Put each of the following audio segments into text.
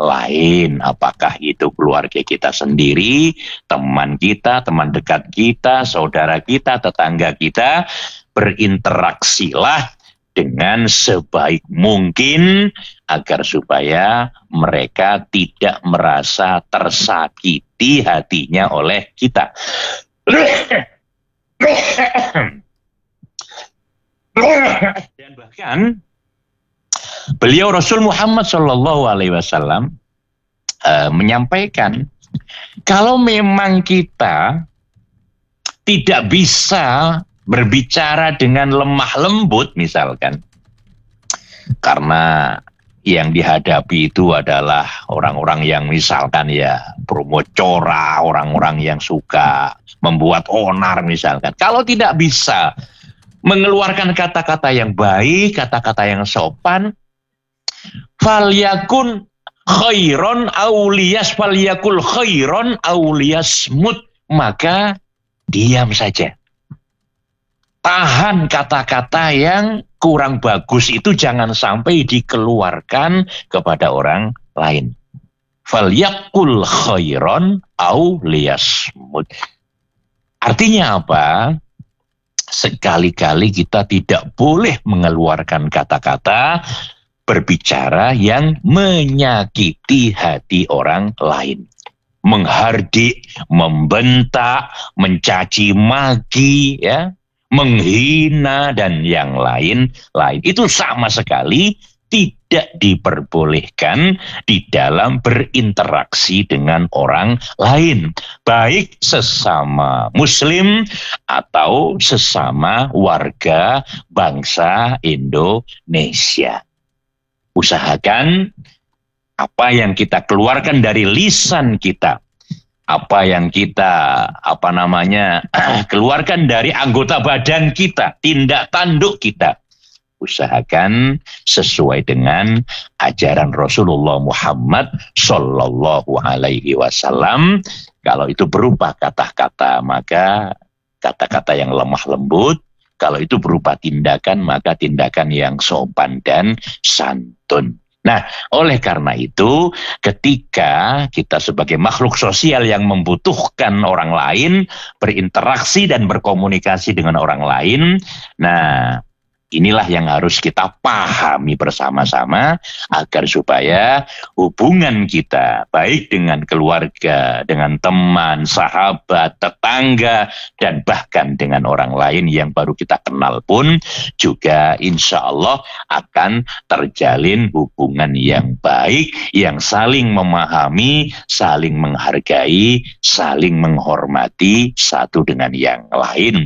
lain. Apakah itu keluarga kita sendiri, teman kita, teman dekat kita, saudara kita, tetangga kita. Berinteraksilah dengan sebaik mungkin agar supaya mereka tidak merasa tersakiti hatinya oleh kita. Dan bahkan beliau Rasul Muhammad SAW menyampaikan, kalau memang kita tidak bisa berbicara dengan lemah lembut misalkan, karena yang dihadapi itu adalah orang-orang yang misalkan ya promocora, orang-orang yang suka membuat onar misalkan. Kalau tidak bisa mengeluarkan kata-kata yang baik, kata-kata yang sopan, falyakun khairon auliyas falyakul khairon auliyasmut, maka diam saja. Tahan kata-kata yang kurang bagus itu jangan sampai dikeluarkan kepada orang lain. Falyakul khairon auliyasmut. Artinya apa? Sekali-kali kita tidak boleh mengeluarkan kata-kata berbicara yang menyakiti hati orang lain. Menghardik, membentak, mencaci maki, ya, menghina dan yang lain. Itu sama sekali tidak diperbolehkan di dalam berinteraksi dengan orang lain, baik sesama muslim atau sesama warga bangsa Indonesia. Usahakan apa yang kita keluarkan dari lisan kita, apa yang kita keluarkan dari anggota badan kita, tindak tanduk kita, usahakan sesuai dengan ajaran Rasulullah Muhammad Sallallahu Alaihi Wasallam. Kalau itu berupa kata-kata, maka kata-kata yang lemah lembut. Kalau itu berupa tindakan, maka tindakan yang sopan dan santun. Nah, oleh karena itu, ketika kita sebagai makhluk sosial yang membutuhkan orang lain, berinteraksi dan berkomunikasi dengan orang lain, nah, inilah yang harus kita pahami bersama-sama agar supaya hubungan kita baik dengan keluarga, dengan teman, sahabat, tetangga, dan bahkan dengan orang lain yang baru kita kenal pun juga insya Allah akan terjalin hubungan yang baik, yang saling memahami, saling menghargai, saling menghormati satu dengan yang lain.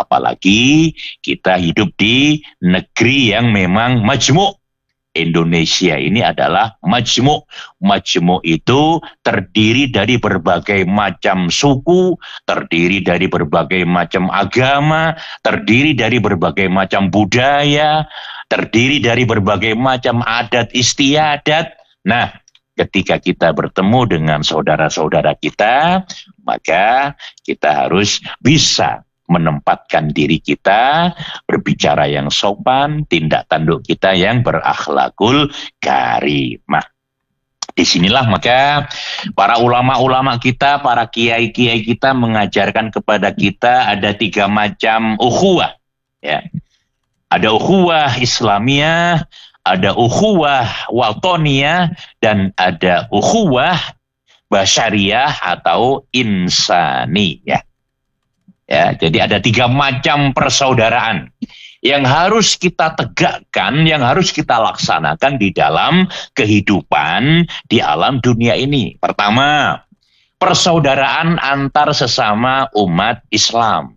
Apalagi kita hidup di negeri yang memang majmuk. Indonesia ini adalah majmuk. Majmuk itu terdiri dari berbagai macam suku, terdiri dari berbagai macam agama, terdiri dari berbagai macam budaya, terdiri dari berbagai macam adat istiadat. Nah, ketika kita bertemu dengan saudara-saudara kita, maka kita harus bisa menempatkan diri kita, berbicara yang sopan, tindak tanduk kita yang berakhlakul karimah. Disinilah maka para ulama-ulama kita, para kiai-kiai kita mengajarkan kepada kita ada 3 macam ukhuwah. Ya. Ada ukhuwah Islamiyah, ada ukhuwah watoniyah, dan ada ukhuwah basyariyah atau insaniyah. Ya, jadi ada 3 macam persaudaraan yang harus kita tegakkan, yang harus kita laksanakan di dalam kehidupan di alam dunia ini. Pertama, persaudaraan antar sesama umat Islam.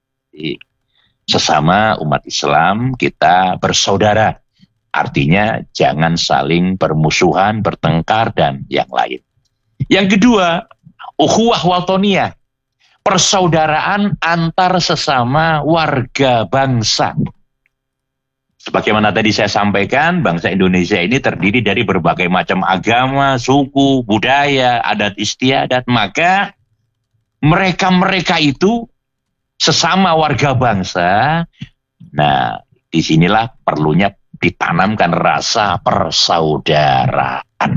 Sesama umat Islam kita bersaudara. Artinya jangan saling bermusuhan, bertengkar, dan yang lain. Yang kedua, ukhuwah watoniyah. Persaudaraan antar sesama warga bangsa. Sebagaimana tadi saya sampaikan, bangsa Indonesia ini terdiri dari berbagai macam agama, suku, budaya, adat istiadat. Maka mereka-mereka itu sesama warga bangsa. Nah, disinilah perlunya ditanamkan rasa persaudaraan.